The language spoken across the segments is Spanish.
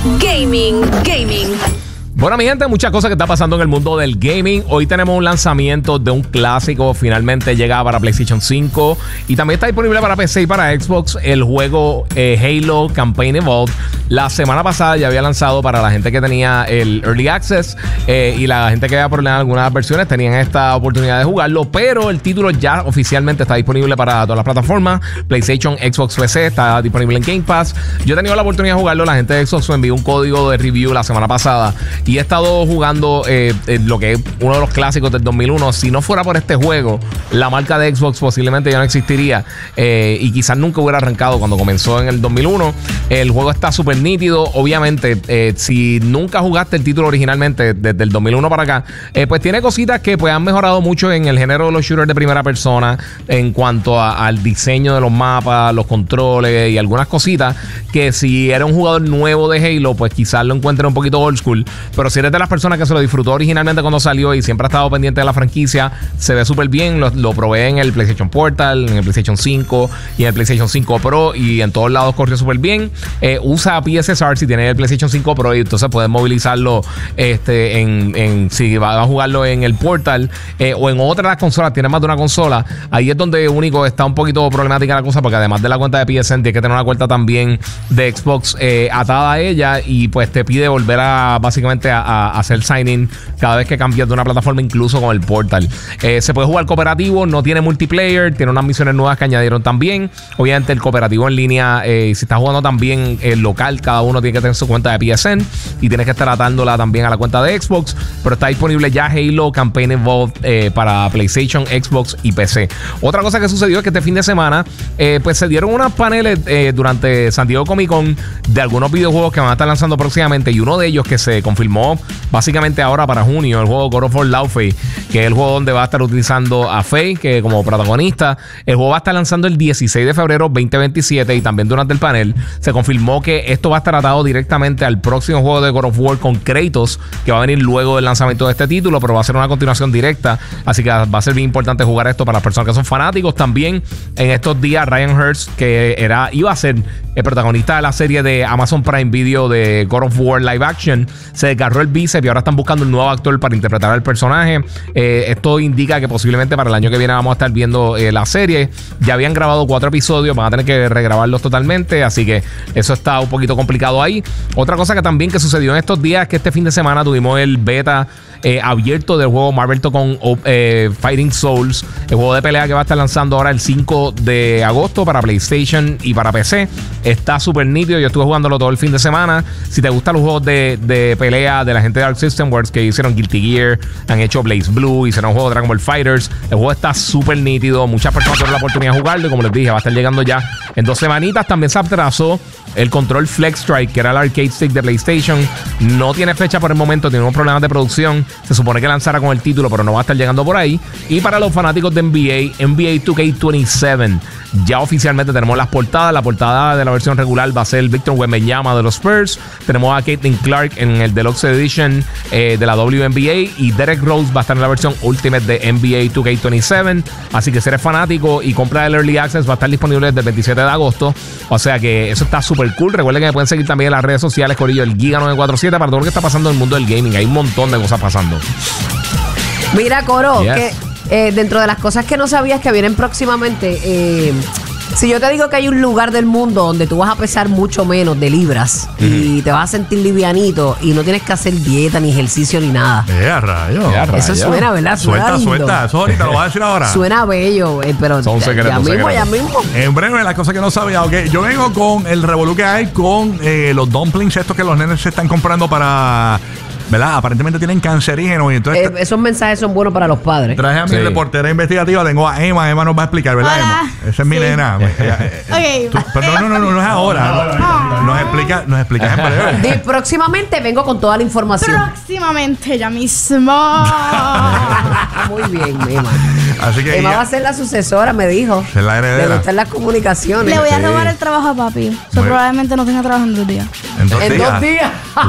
Gaming. Bueno, mi gente, muchas cosas que está pasando en el mundo del gaming. Hoy tenemos un lanzamiento de un clásico. Finalmente llega para PlayStation 5 y también está disponible para PC y para Xbox el juego Halo Campaign Evolved. La semana pasada ya había lanzado para la gente que tenía el Early Access y la gente que había problemas en algunas versiones tenían esta oportunidad de jugarlo, pero el título ya oficialmente está disponible para todas las plataformas. PlayStation, Xbox, PC, está disponible en Game Pass. Yo he tenido la oportunidad de jugarlo. La gente de Xbox me envió un código de review la semana pasada y he estado jugando lo que es uno de los clásicos del 2001. Si no fuera por este juego, la marca de Xbox posiblemente ya no existiría y quizás nunca hubiera arrancado cuando comenzó en el 2001. El juego está súper nítido. Obviamente, si nunca jugaste el título originalmente desde el 2001 para acá, pues tiene cositas que pues, han mejorado mucho en el género de los shooters de primera persona en cuanto al diseño de los mapas, los controles y algunas cositas que si eres un jugador nuevo de Halo, pues quizás lo encuentres un poquito old school. Pero si eres de las personas que se lo disfrutó originalmente cuando salió y siempre ha estado pendiente de la franquicia, se ve súper bien. Lo probé en el PlayStation Portal, en el PlayStation 5 y en el PlayStation 5 Pro y en todos lados corrió súper bien. Usa PSSR si tienes el PlayStation 5 Pro y entonces puedes movilizarlo si vas a jugarlo en el Portal o en otra de las consolas, tienes más de una consola. Ahí es donde único está un poquito problemática la cosa, porque además de la cuenta de PSN tienes que tener una cuenta también de Xbox atada a ella y pues te pide volver a básicamente a hacer sign-in cada vez que cambias de una plataforma, incluso con el Portal. Se puede jugar cooperativo, no tiene multiplayer, tiene unas misiones nuevas que añadieron también. Obviamente el cooperativo en línea, si estás jugando también local, cada uno tiene que tener su cuenta de PSN y tienes que estar atándola también a la cuenta de Xbox, pero está disponible ya Halo Campaign Evolved para PlayStation, Xbox y PC. Otra cosa que sucedió es que este fin de semana pues se dieron unos paneles durante San Diego Comic Con de algunos videojuegos que van a estar lanzando próximamente, y uno de ellos que se confirmó básicamente ahora para junio, el juego God of War Laufey, que es el juego donde va a estar utilizando a Faye que como protagonista. El juego va a estar lanzando el 16 de febrero 2027 y también durante el panel se confirmó que esto va a estar atado directamente al próximo juego de God of War con Kratos, que va a venir luego del lanzamiento de este título, pero va a ser una continuación directa, así que va a ser bien importante jugar esto para las personas que son fanáticos. También en estos días Ryan Hurst, que iba a ser el protagonista de la serie de Amazon Prime Video de God of War Live Action, se desgarró el bíceps y ahora están buscando un nuevo actor para interpretar al personaje. Esto indica que posiblemente para el año que viene vamos a estar viendo la serie. Ya habían grabado 4 episodios, van a tener que regrabarlos totalmente, así que eso está un poquito complicado ahí. Otra cosa que también que sucedió en estos días es que este fin de semana tuvimos el beta abierto del juego Marvel Tekken Fighting Souls, el juego de pelea que va a estar lanzando ahora el 5 de agosto para PlayStation y para PC. Está súper nítido, yo estuve jugándolo todo el fin de semana. Si te gustan los juegos de pelea de la gente de Arc System Works, que hicieron Guilty Gear, han hecho Blaze Blue, hicieron un juego de Dragon Ball Fighters, el juego está súper nítido. Muchas personas tuvieron la oportunidad de jugarlo y como les dije, va a estar llegando ya en 2 semanitas. También se atrasó el control Flex Strike, que era el arcade stick de PlayStation. No tiene fecha por el momento, tiene unos problemas de producción. Se supone que lanzara con el título, pero no va a estar llegando por ahí. Y para los fanáticos de NBA 2K27, ya oficialmente tenemos las portadas. La portada de la versión regular va a ser Victor Wembanyama de los Spurs. Tenemos a Caitlin Clark en el Deluxe Edition de la WNBA. Y Derek Rose va a estar en la versión Ultimate de NBA 2K27. Así que si eres fanático y compra el Early Access, va a estar disponible desde el 27 de agosto. O sea que eso está súper cool. Recuerden que me pueden seguir también en las redes sociales, corillo, el Giga947, para todo lo que está pasando en el mundo del gaming. Hay un montón de cosas pasando. Mira, Coro, Yes. que dentro de las cosas que no sabías que vienen próximamente, si yo te digo que hay un lugar del mundo donde tú vas a pesar mucho menos de libras y te vas a sentir livianito y no tienes que hacer dieta ni ejercicio ni nada. Rayo. Eso suena, ¿verdad? Suelta. Lindo. Eso ahorita lo vas a decir ahora. Suena bello, pero Son secretos, ya mismo. En breve, las cosas que no sabía. Okay. Yo vengo con el revolú que hay con los dumplings estos que los nenes se están comprando para... ¿verdad? Aparentemente tienen cancerígenos y entonces Esos mensajes son buenos para los padres. traje a mi reportera investigativa. Tengo a Emma. Emma nos va a explicar, ¿verdad, Hola. Emma? Esa es mi nena. Pero no es ahora. Nos explicas en breve. Próximamente vengo con toda la información. Próximamente, ya mismo. Muy bien, Emma. Así que Emma ella- va a ser la sucesora, me dijo. Es la heredera. Le gustan las comunicaciones. Le voy a Sí. robar el trabajo a papi. Muy- Probablemente no tenga trabajo en 2 días. En 2 En 2 días.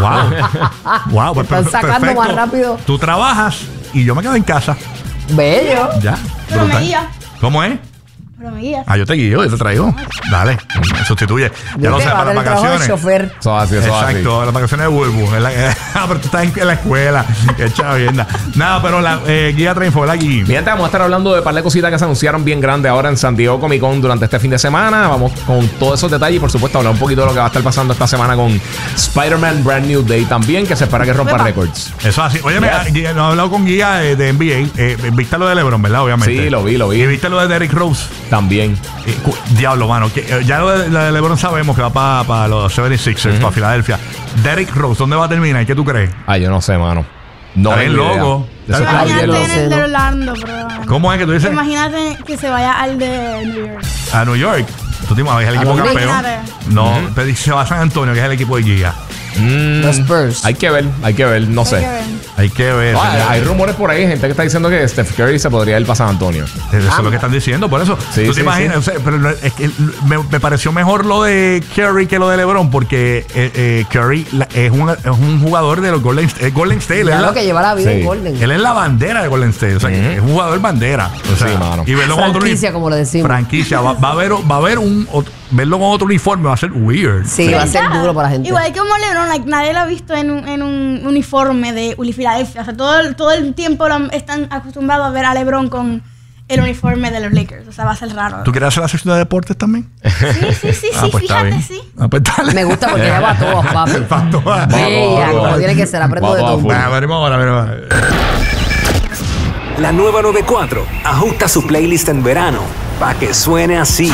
Wow, pues Están sacando perfecto. más rápido. Tú trabajas y yo me quedo en casa. Bello. Ya. Pero brutal. me guía. ¿Cómo es? Pero me guías. Yo te guío, yo te traigo. Dale, sustituye. Ya lo sé, para las vacaciones. Chofer. Eso así, Exacto, las vacaciones de Bulbu. Pero tú estás en la escuela. Qué chavienda. Nada, pero la guía trae info, ¿verdad, Gui? Bien, vamos a estar hablando de un par de cositas que se anunciaron bien grandes ahora en San Diego Comic Con durante este fin de semana. Vamos con todos esos detalles y, por supuesto, hablar un poquito de lo que va a estar pasando esta semana con Spider-Man Brand New Day también, que se espera que rompa récords. Eso es así. Oye, no he hablado con Guía de NBA. Viste lo de LeBron, ¿verdad? Obviamente. Sí, lo vi. ¿Y viste lo de Derrick Rose? También. Diablo, mano. Ya lo de LeBron sabemos que va para los 76ers, para Filadelfia. Derrick Rose, ¿dónde va a terminar? ¿Qué tú crees? Yo no sé, mano. No Está bien tengo idea. loco. Eso está bien Imagínate loco. en el de Orlando, bro. ¿Cómo es que tú dices? Imagínate que se vaya al de New York. A New York. Tú te imaginas el equipo dónde? campeón. Imagínate. No, pero se va a San Antonio, que es el equipo de Giga. Los Spurs. Hay que ver, no sé. Hay que ver. Hay rumores por ahí, gente que está diciendo que Steph Curry se podría ir para San Antonio. Eso es lo que están diciendo, por eso. Sí, tú sí, te imaginas, sí. o sea, pero es que me pareció mejor lo de Curry que lo de LeBron, porque Curry es un jugador de los Golden State. Ya lo que lleva la vida Sí. en Golden. Él es la bandera de Golden State, o sea, que es un jugador bandera. O sea, Sí, mano. y verlo con otro Franquicia, como le decimos. franquicia, va a haber verlo con otro uniforme va a ser weird. Sí, va a ser duro para la gente. Igual que como LeBron, nadie lo ha visto en un uniforme de Filadelfia. O sea, todo el tiempo están acostumbrados a ver a LeBron con el uniforme de los Lakers. O sea, va a ser raro. ¿Tú quieres hacer la sección de deportes también? Sí, pues está fíjate, bien. sí. Pues dale. Me gusta porque ya va a todos, papi. Va todas. Ella, como tiene que ser, aprendo de todo. Veremos ahora. La nueva 94 ajusta su playlist en verano para que suene así.